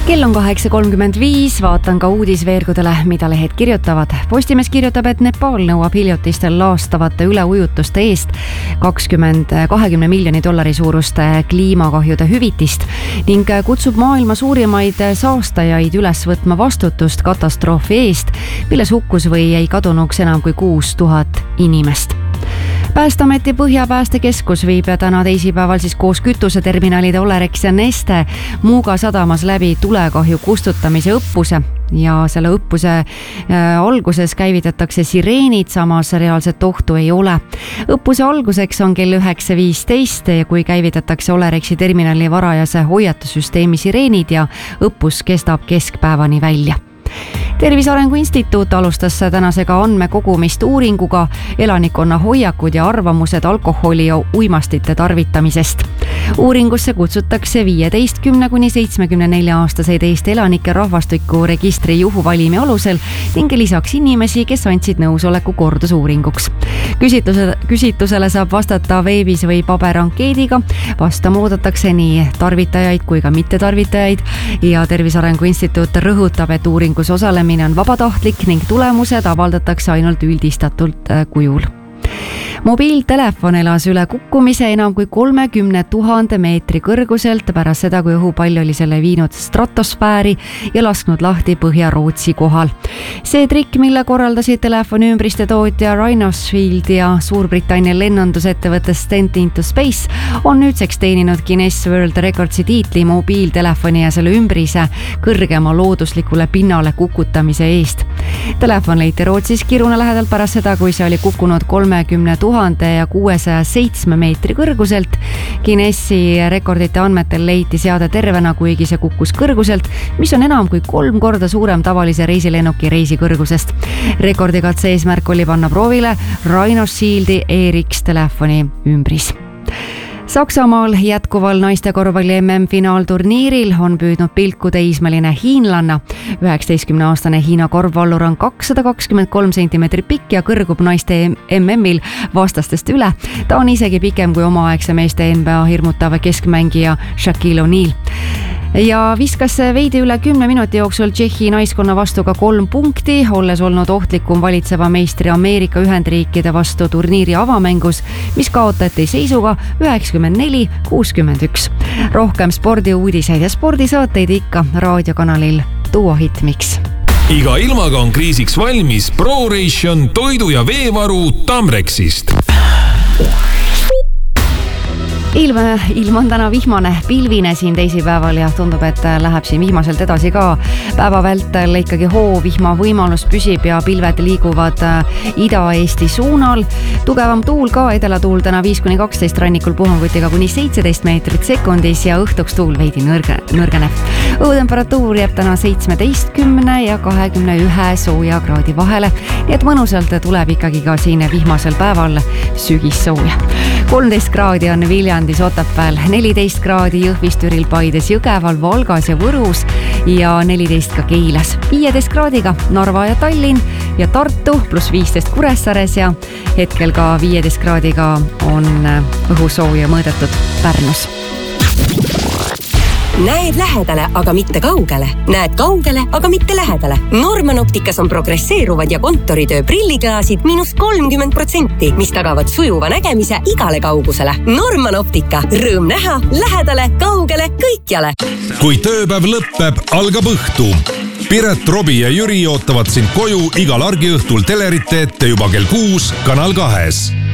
Kell on 8.35, vaatan ka uudisveergudele, mida lehed kirjutavad. Postimees kirjutab, et Nepal nõuab hiljutistel laastavate üleujutuste eest $20 miljoni suurust kliimakahjude hüvitist ning kutsub maailma suurimaid saastajaid üles võtma vastutust katastroofi eest, milles hukkus või jäi kadunuks enam kui 6000 inimest. Päästeameti Põhjapäästekeskus viib täna teisipäeval koos kütuseterminalide Olerex ja Neste Muuga sadamas läbi tulekahju kustutamise õppuse ja selle õppuse alguses käivitatakse sireenid, samas reaalset ohtu ei ole. Õppuse alguseks on kell 9.15 ja kui käivitatakse Olerexi terminali varajase hoiatussüsteemi sireenid ja õppus kestab keskpäevani välja. Tervise Arengu Instituut alustas tänasega andmekogumist uuringuga elanikkonna hoiakud ja arvamused alkoholi ja uimastite tarvitamisest. Uuringusse kutsutakse 15–74-aastaseid Eesti elanike rahvastiku registri juhuvalimi alusel ning lisaks inimesi, kes andsid nõusoleku kordusuuringuks. Küsitlusele saab vastata veebis või paberankeediga. Vastama oodatakse nii tarvitajaid kui ka mittetarvitajaid ja Tervise Arengu Instituut rõhutab, et uuringus osalemine on vabatahtlik ning tulemused avaldatakse ainult üldistatult kujul. Mobiiltelefon elas üle kukkumise enam kui 30 000 meetri kõrguselt pärast seda, kui õhupall oli selle viinud stratosfääri ja lasknud lahti Põhja-Rootsi kohal. See trikk, mille korraldasid telefoni ümbriste tootja Rhinoshield ja Suurbritannia lennundusettevõtte Stent into Space, on nüüdseks teeninud Guinness World Recordsi tiitli mobiiltelefoni ja selle ümbrise kõrgema looduslikule pinnale kukutamise eest. Telefon leiti Rootsis Kiruna lähedalt pärast seda, kui see oli kukkunud 30 607 meetri kõrguselt. Guinnessi rekordite andmetel leiti seade tervena, kuigi see kukkus kõrguselt, mis on enam kui 3 korda suurem tavalise reisilennuki reisikõrgusest. Rekordikatse eesmärk oli panna proovile Rhinoshieldi ERX telefoni ümbris. Saksamaal jätkuval naiste korvpalli MM-finaalturniiril on püüdnud pilku teismeline hiinlanna. 19-aastane Hiina korvpallur on 223 cm pikk ja kõrgub naiste MM-il vastastest üle. Ta on isegi pikem kui omaaegse meeste NBA hirmutav keskmängija Shaquille O'Neal. Ja viskas veidi üle 10 minuti jooksul Tšehhi naiskonna vastu ka 3 punkti, olles olnud ohtlikum valitseva meistri Ameerika Ühendriikide vastu turniiri avamängus, mis kaotati seisuga 94-61. Rohkem spordiuudiseid ja spordisaateid ikka raadiokanalil Duo Hit Mix. Iga ilmaga on kriisiks valmis ProRation toidu- ja veevaru Tamrexist. Ilm on täna vihmane, pilvine siin teisipäeval ja tundub, et läheb siin vihmaselt edasi ka. Päeva vältel ikkagi hoovihma võimalus püsib ja pilved liiguvad Ida-Eesti suunal. Tugevam tuul ka, edelatuul täna 5–12 rannikul puhangutiga kuni 17 meetrit sekundis ja õhtuks tuul veidi nõrgeneb. Õhutemperatuur jääb täna 17 ja 21 sooja kraadi vahele, nii et mõnusalt tuleb ikkagi ka siin vihmasel päeval sügissooja. 13 kraadi on Viljandis, Otepääl, 14 kraadi Jõhvis, Türil, Paides, Jõgeval, Valgas ja Võrus ja 14 ka Keilas. 15 kraadiga Narva ja Tallinn ja Tartu pluss 15 Kuressaares ja hetkel ka 15 kraadiga on õhusooja mõõdetud Pärnus. Näed lähedale, aga mitte kaugele. Näed kaugele, aga mitte lähedale. Norman Opticas on progresseeruvad ja kontoritöö prilliklaasid -30%, mis tagavad sujuva nägemise igale kaugusele. Norman Optica. Rõõm näha, lähedale, kaugele, kõikjale. Kui tööpäev lõppeb, algab õhtu. Piret, Robi ja Jüri ootavad sind koju igal argiõhtul telerite ette juba kell 6 Kanal 2.